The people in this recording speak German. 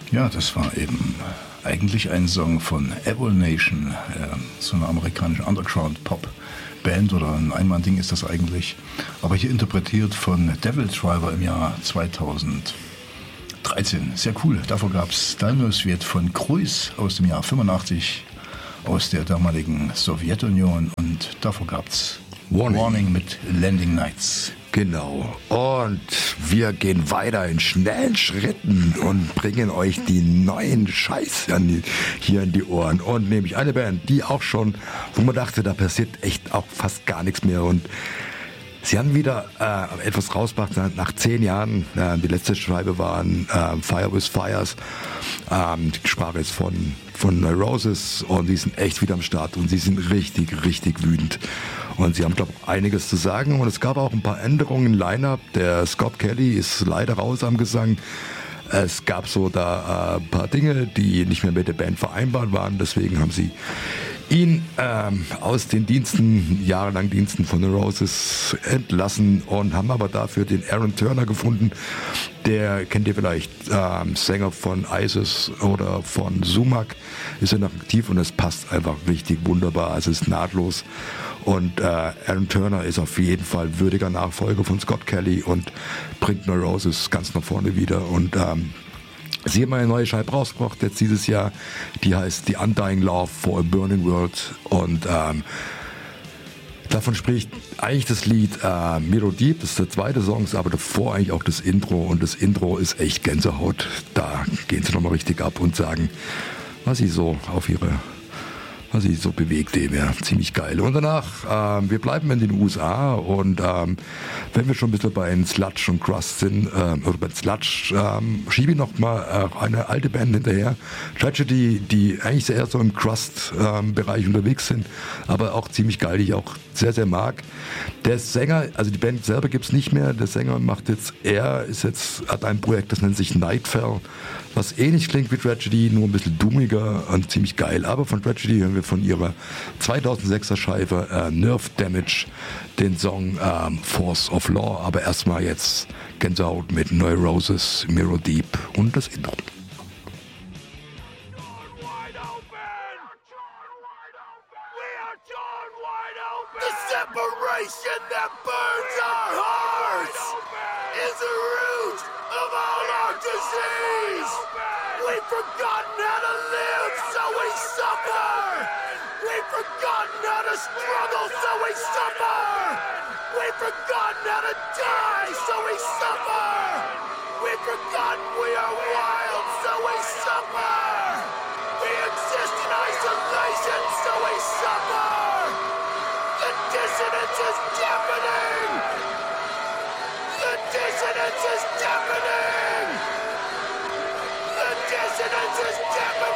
Ja, das war eben eigentlich ein Song von Evil Nation, so einer amerikanischen Underground-Pop-Band oder ein Einmann-Ding ist das eigentlich, aber hier interpretiert von Devil Driver im Jahr 2013. Sehr cool. Davor gab es Dalnosviet von Kruis aus dem Jahr 85 aus der damaligen Sowjetunion und davor gab es Warning mit Landing Nights. Genau. Und wir gehen weiter in schnellen Schritten und bringen euch die neuen Scheiß hier in die Ohren. Und nämlich eine Band, die auch schon, wo man dachte, da passiert echt auch fast gar nichts mehr. Und sie haben wieder etwas rausgebracht nach 10 Jahren. Die letzte Scheibe war Fire with Fires. Die Sprache ist von Roses und die sind echt wieder am Start und sie sind richtig, richtig wütend. Und sie haben, glaube ich, einiges zu sagen und es gab auch ein paar Änderungen im Line-Up. Der Scott Kelly ist leider raus am Gesang. Es gab so da ein paar Dinge, die nicht mehr mit der Band vereinbart waren. Deswegen haben sie ihn aus den jahrelangen Diensten von The Roses entlassen und haben aber dafür den Aaron Turner gefunden. Der kennt ihr vielleicht, Sänger von ISIS oder von Sumac, ist ja noch aktiv und es passt einfach richtig wunderbar. Es ist nahtlos. Und Aaron Turner ist auf jeden Fall würdiger Nachfolger von Scott Kelly und bringt The Roses ganz nach vorne wieder. Und sie haben eine neue Scheibe rausgebracht jetzt dieses Jahr, die heißt The Undying Love for a Burning World und davon spricht eigentlich das Lied Miro Deep, das ist der zweite Song, aber davor eigentlich auch das Intro und das Intro ist echt Gänsehaut. Da gehen sie nochmal richtig ab und sagen, was sie so bewegt eben, ja, ziemlich geil. Und danach, wir bleiben in den USA und wenn wir schon ein bisschen bei Sludge und Crust sind, oder bei Sludge, schiebe ich noch mal eine alte Band hinterher, Tragedy, die eigentlich eher so im Crust-Bereich unterwegs sind, aber auch ziemlich geil, die ich auch sehr, sehr mag. Der Sänger, also die Band selber gibt's nicht mehr, der Sänger hat ein Projekt, das nennt sich Nightfall, was ähnlich klingt wie Tragedy, nur ein bisschen dummiger und ziemlich geil. Aber von Tragedy hören wir von ihrer 2006er Scheibe Nerve Damage den Song Force of Law. Aber erstmal jetzt Gänsehaut mit Neue Roses, Miro Deep und das Intro. Separation that burns our hearts is the root of all our disease. We've forgotten how to live, so we suffer. We've forgotten how to struggle, so we suffer. We've forgotten how to die, so we suffer. We've forgotten we are wild, so we suffer. We exist in isolation, so we suffer. The dissonance is deafening! The dissonance is deafening! The dissonance is deafening!